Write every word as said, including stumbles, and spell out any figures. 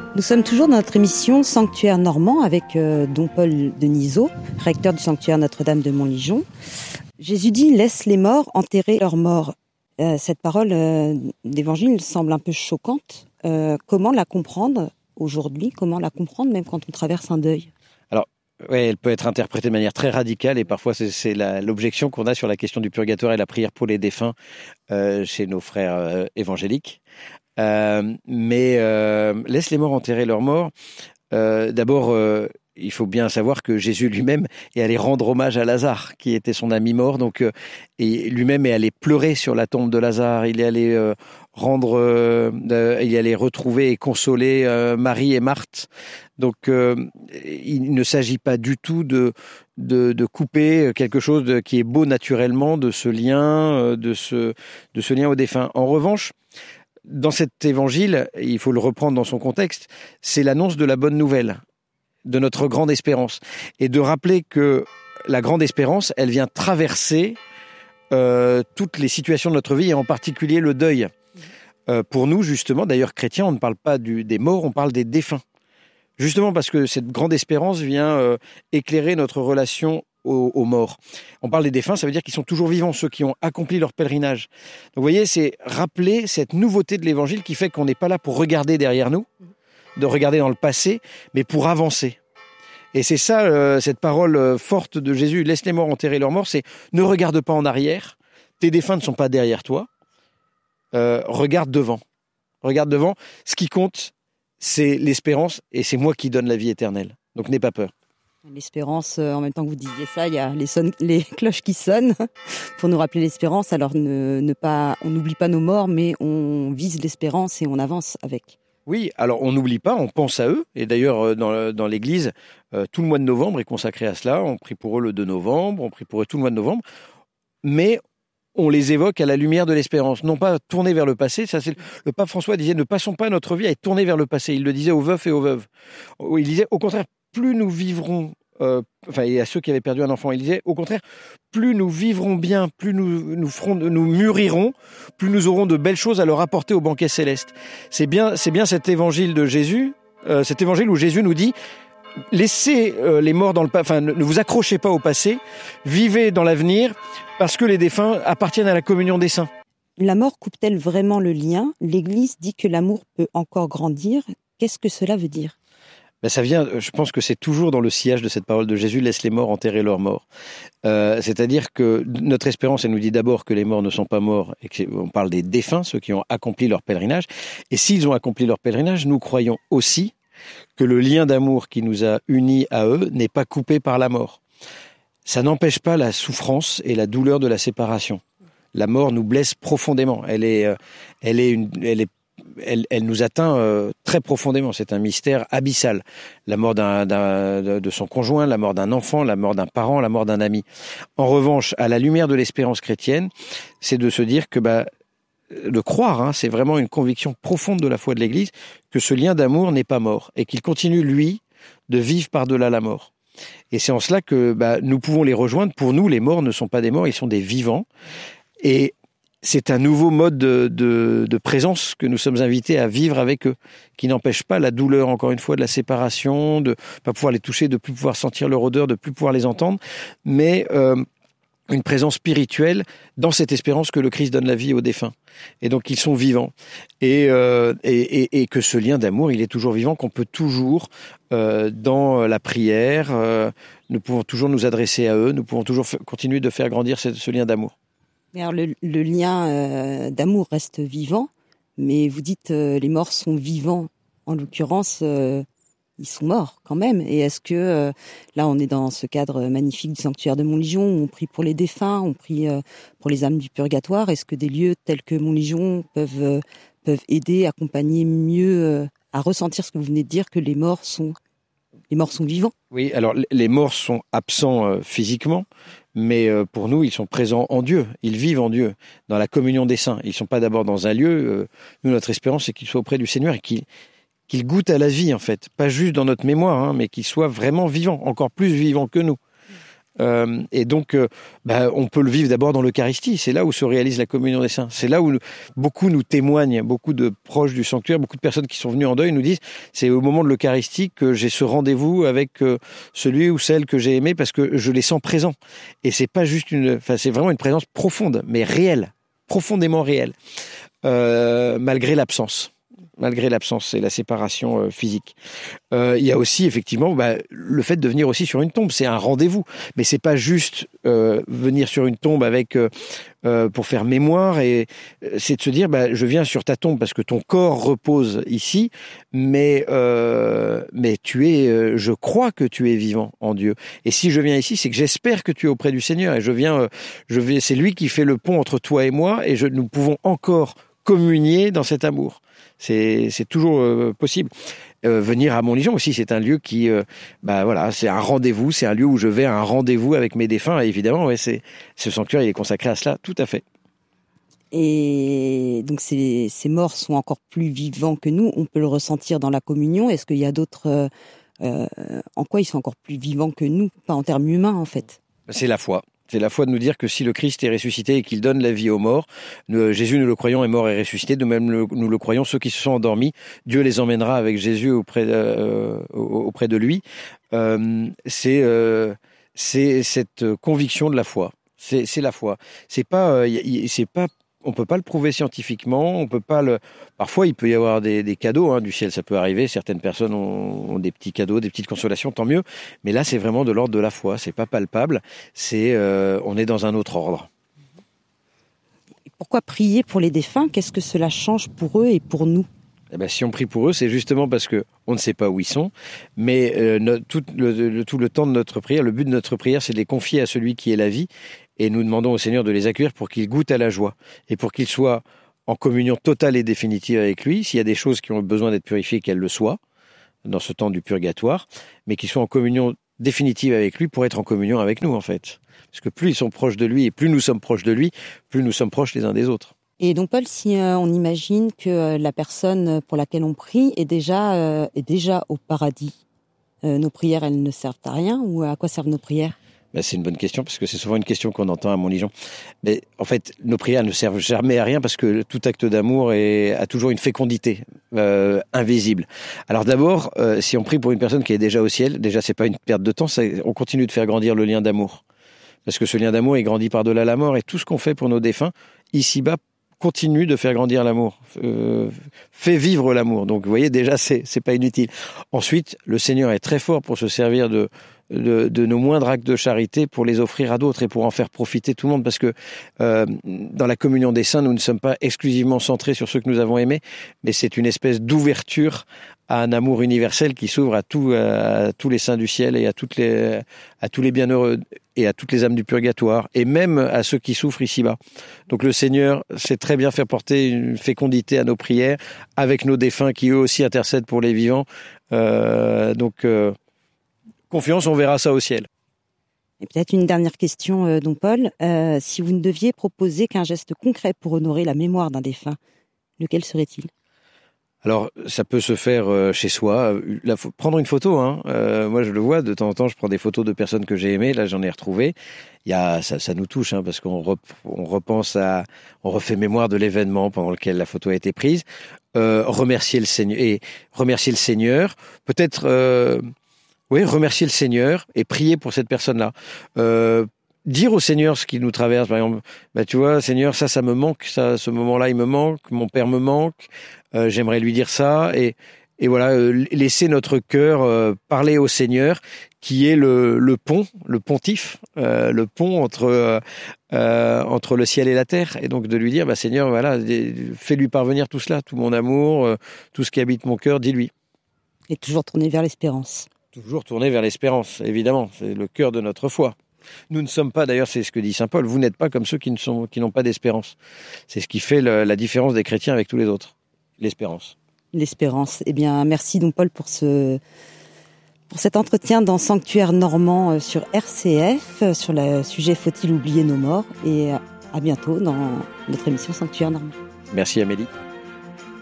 Nous sommes toujours dans notre émission Sanctuaire normand avec euh, Don Paul Denisot, recteur du sanctuaire Notre-Dame de Montligeon. Jésus dit « Laisse les morts enterrer leurs morts ». Euh, cette parole euh, d'évangile semble un peu choquante. Euh, comment la comprendre aujourd'hui ? Comment la comprendre même quand on traverse un deuil ? Alors, ouais, elle peut être interprétée de manière très radicale et parfois c'est, c'est la, l'objection qu'on a sur la question du purgatoire et la prière pour les défunts euh, chez nos frères euh, évangéliques. Euh, mais euh, laisse les morts enterrer leurs morts. Euh, d'abord, euh, il faut bien savoir que Jésus lui-même est allé rendre hommage à Lazare, qui était son ami mort. Donc, euh, et lui-même est allé pleurer sur la tombe de Lazare. Il est allé euh, rendre, euh, euh, il est allé retrouver et consoler euh, Marie et Marthe. Donc, euh, il ne s'agit pas du tout de de, de couper quelque chose de, qui est beau naturellement de ce lien, de ce de ce lien au défunt. En revanche, dans cet évangile, il faut le reprendre dans son contexte, c'est l'annonce de la bonne nouvelle, de notre grande espérance. Et de rappeler que la grande espérance, elle vient traverser euh, toutes les situations de notre vie, et en particulier le deuil. Euh, pour nous, justement, d'ailleurs chrétiens, on ne parle pas du, des morts, on parle des défunts. Justement parce que cette grande espérance vient euh, éclairer notre relation Aux, aux morts. On parle des défunts, ça veut dire qu'ils sont toujours vivants, ceux qui ont accompli leur pèlerinage. Donc vous voyez, c'est rappeler cette nouveauté de l'évangile qui fait qu'on n'est pas là pour regarder derrière nous, de regarder dans le passé, mais pour avancer. Et c'est ça, euh, cette parole euh, forte de Jésus, laisse les morts enterrer leurs morts, c'est ne regarde pas en arrière, tes défunts ne sont pas derrière toi, euh, regarde devant. Regarde devant, ce qui compte, c'est l'espérance et c'est moi qui donne la vie éternelle. Donc n'aie pas peur. L'espérance, en même temps que vous disiez ça, il y a les, sonne, les cloches qui sonnent pour nous rappeler l'espérance. Alors ne, ne pas, on n'oublie pas nos morts, mais on vise l'espérance et on avance avec. Oui, alors on n'oublie pas, on pense à eux. Et d'ailleurs, dans, dans l'Église, euh, tout le mois de novembre est consacré à cela. On prie pour eux le deux novembre, on prie pour eux tout le mois de novembre. Mais on les évoque à la lumière de l'espérance, non pas tourner vers le passé. Ça, c'est, le pape François disait, ne passons pas notre vie à être tournés vers le passé. Il le disait aux veufs et aux veuves. Il disait, au contraire, plus nous vivrons, euh, enfin, et à ceux qui avaient perdu un enfant, il disait, au contraire, plus nous vivrons bien, plus nous, nous, ferons, nous mûrirons, plus nous aurons de belles choses à leur apporter au banquet céleste. C'est bien, c'est bien cet évangile de Jésus, euh, cet évangile où Jésus nous dit, laissez euh, les morts dans le passé, enfin, ne vous accrochez pas au passé, vivez dans l'avenir, parce que les défunts appartiennent à la communion des saints. La mort coupe-t-elle vraiment le lien ? L'Église dit que l'amour peut encore grandir. Qu'est-ce que cela veut dire ? Ben ça vient, je pense que c'est toujours dans le sillage de cette parole de Jésus, laisse les morts enterrer leurs morts. Euh, c'est-à-dire que notre espérance, elle nous dit d'abord que les morts ne sont pas morts et qu'on parle des défunts, ceux qui ont accompli leur pèlerinage. Et s'ils ont accompli leur pèlerinage, nous croyons aussi que le lien d'amour qui nous a unis à eux n'est pas coupé par la mort. Ça n'empêche pas la souffrance et la douleur de la séparation. La mort nous blesse profondément. Elle est, euh, elle est une, elle est Elle, elle nous atteint euh, très profondément. C'est un mystère abyssal. La mort d'un, d'un, de son conjoint, la mort d'un enfant, la mort d'un parent, la mort d'un ami. En revanche, à la lumière de l'espérance chrétienne, c'est de se dire que, bah, de croire, hein, c'est vraiment une conviction profonde de la foi de l'Église, que ce lien d'amour n'est pas mort et qu'il continue, lui, de vivre par-delà la mort. Et c'est en cela que bah, nous pouvons les rejoindre. Pour nous, les morts ne sont pas des morts, ils sont des vivants. Et c'est un nouveau mode de, de, de présence que nous sommes invités à vivre avec eux, qui n'empêche pas la douleur, encore une fois, de la séparation, de ne pas pouvoir les toucher, de ne plus pouvoir sentir leur odeur, de ne plus pouvoir les entendre, mais euh, une présence spirituelle dans cette espérance que le Christ donne la vie aux défunts. Et donc, ils sont vivants. Et, euh, et, et, et que ce lien d'amour, il est toujours vivant, qu'on peut toujours, euh, dans la prière, euh, nous pouvons toujours nous adresser à eux, nous pouvons toujours f- continuer de faire grandir ce, ce lien d'amour. Alors le, le lien euh, d'amour reste vivant, mais vous dites euh, les morts sont vivants. En l'occurrence, euh, ils sont morts quand même. Et est-ce que, euh, là on est dans ce cadre magnifique du sanctuaire de Montligeon, où on prie pour les défunts, on prie euh, pour les âmes du purgatoire. Est-ce que des lieux tels que Montligeon peuvent, euh, peuvent aider, accompagner mieux euh, à ressentir ce que vous venez de dire, que les morts sont, les morts sont vivants ? Oui, alors les morts sont absents euh, physiquement, mais euh, pour nous, ils sont présents en Dieu. Ils vivent en Dieu, dans la communion des saints. Ils ne sont pas d'abord dans un lieu. Euh, nous, notre espérance, c'est qu'ils soient auprès du Seigneur et qu'ils, qu'ils goûtent à la vie, en fait. Pas juste dans notre mémoire, hein, mais qu'ils soient vraiment vivants, encore plus vivants que nous. Euh, et donc, euh, bah, on peut le vivre d'abord dans l'Eucharistie. C'est là où se réalise la communion des saints. C'est là où nous, beaucoup nous témoignent, beaucoup de proches du sanctuaire, beaucoup de personnes qui sont venues en deuil nous disent c'est au moment de l'Eucharistie que j'ai ce rendez-vous avec euh, celui ou celle que j'ai aimé parce que je les sens présents. Et c'est pas juste une, enfin c'est vraiment une présence profonde, mais réelle, profondément réelle, euh, malgré l'absence. Malgré l'absence et la séparation euh, physique. Euh, il y a aussi effectivement bah, le fait de venir aussi sur une tombe, c'est un rendez-vous. Mais c'est pas juste euh, venir sur une tombe avec euh, euh, pour faire mémoire, et c'est de se dire bah, je viens sur ta tombe parce que ton corps repose ici, mais euh, mais tu es, euh, je crois que tu es vivant en Dieu. Et si je viens ici, c'est que j'espère que tu es auprès du Seigneur et je viens, euh, je vais, c'est lui qui fait le pont entre toi et moi, et je, nous pouvons encore communier dans cet amour. C'est, c'est toujours euh, possible. Euh, venir à Montligeon aussi, c'est un lieu qui, euh, bah voilà, c'est un rendez-vous, c'est un lieu où je vais à un rendez-vous avec mes défunts. Et évidemment, ouais, c'est, ce sanctuaire, il est consacré à cela, tout à fait. Et donc ces, ces morts sont encore plus vivants que nous. On peut le ressentir dans la communion. Est-ce qu'il y a d'autres, euh, euh, en quoi ils sont encore plus vivants que nous, pas en termes humains en fait? C'est la foi. C'est la foi de nous dire que si le Christ est ressuscité et qu'il donne la vie aux morts, nous, Jésus, nous le croyons, est mort et ressuscité. De même, le, nous le croyons, ceux qui se sont endormis, Dieu les emmènera avec Jésus auprès, euh, auprès de lui. Euh, c'est, euh, c'est cette conviction de la foi. C'est, c'est la foi. C'est pas, euh, c'est pas. On peut pas le prouver scientifiquement, on peut pas le. Parfois, il peut y avoir des, des cadeaux hein, du ciel, ça peut arriver. Certaines personnes ont, ont des petits cadeaux, des petites consolations, tant mieux. Mais là, c'est vraiment de l'ordre de la foi. C'est pas palpable. C'est, euh, on est dans un autre ordre. Pourquoi prier pour les défunts? Qu'est-ce que cela change pour eux et pour nous? Eh ben, si on prie pour eux, c'est justement parce que on ne sait pas où ils sont, mais euh, no, tout, le, le, tout le temps de notre prière, le but de notre prière, c'est de les confier à celui qui est la vie, et nous demandons au Seigneur de les accueillir pour qu'ils goûtent à la joie, et pour qu'ils soient en communion totale et définitive avec lui. S'il y a des choses qui ont besoin d'être purifiées, qu'elles le soient, dans ce temps du purgatoire, mais qu'ils soient en communion définitive avec lui pour être en communion avec nous, en fait. Parce que plus ils sont proches de lui, et plus nous sommes proches de lui, plus nous sommes proches les uns des autres. Et donc Paul, si euh, on imagine que euh, la personne pour laquelle on prie est déjà euh, est déjà au paradis, euh, nos prières elles ne servent à rien, ou à quoi servent nos prières? Ben, c'est une bonne question parce que c'est souvent une question qu'on entend à Montligeon. Mais en fait, nos prières ne servent jamais à rien parce que tout acte d'amour est, a toujours une fécondité euh, invisible. Alors d'abord, euh, si on prie pour une personne qui est déjà au ciel, déjà c'est pas une perte de temps, c'est, on continue de faire grandir le lien d'amour. Parce que ce lien d'amour est grandi par-delà la mort, et tout ce qu'on fait pour nos défunts ici-bas continue de faire grandir l'amour, euh, fait vivre l'amour. Donc vous voyez, déjà c'est c'est pas inutile. Ensuite, le Seigneur est très fort pour se servir de de, de nos moindres actes de charité pour les offrir à d'autres et pour en faire profiter tout le monde, parce que euh, dans la communion des saints, nous ne sommes pas exclusivement centrés sur ceux que nous avons aimés, mais c'est une espèce d'ouverture à un amour universel qui s'ouvre à, tout, à tous les saints du ciel et à, toutes les, à tous les bienheureux et à toutes les âmes du purgatoire, et même à ceux qui souffrent ici-bas. Donc le Seigneur sait très bien faire porter une fécondité à nos prières, avec nos défunts qui eux aussi intercèdent pour les vivants. Euh, donc euh, confiance, on verra ça au ciel. Et peut-être une dernière question, euh, don Paul. Euh, si vous ne deviez proposer qu'un geste concret pour honorer la mémoire d'un défunt, lequel serait-il ? Alors, ça peut se faire euh, chez soi. Là, faut prendre une photo. Hein. Euh, moi, je le vois de temps en temps. Je prends des photos de personnes que j'ai aimées. Là, j'en ai retrouvé. Il y a, ça, ça nous touche hein, parce qu'on rep, on repense à, on refait mémoire de l'événement pendant lequel la photo a été prise. Euh, remercier le Seigneur et remercier le Seigneur. Peut-être, euh, oui, remercier le Seigneur et prier pour cette personne-là. Euh, Dire au Seigneur ce qui nous traverse, par exemple, bah, tu vois, Seigneur, ça, ça me manque, ça, ce moment-là, il me manque, mon père me manque, euh, j'aimerais lui dire ça, et, et voilà, euh, laisser notre cœur euh, parler au Seigneur, qui est le, le pont, le pontife, euh, le pont entre, euh, euh, entre le ciel et la terre, et donc de lui dire, bah, Seigneur, voilà, fais-lui parvenir tout cela, tout mon amour, euh, tout ce qui habite mon cœur, dis-lui. Et toujours tourner vers l'espérance. Toujours tourner vers l'espérance, évidemment, c'est le cœur de notre foi. Nous ne sommes pas, d'ailleurs, c'est ce que dit saint Paul, vous n'êtes pas comme ceux qui ne sont, qui n'ont pas d'espérance. C'est ce qui fait le, la différence des chrétiens avec tous les autres. L'espérance. L'espérance. Eh bien, merci don Paul pour ce, pour cet entretien dans Sanctuaire Normand sur R C F, sur le sujet Faut-il oublier nos morts, et à bientôt dans notre émission Sanctuaire Normand. Merci Amélie.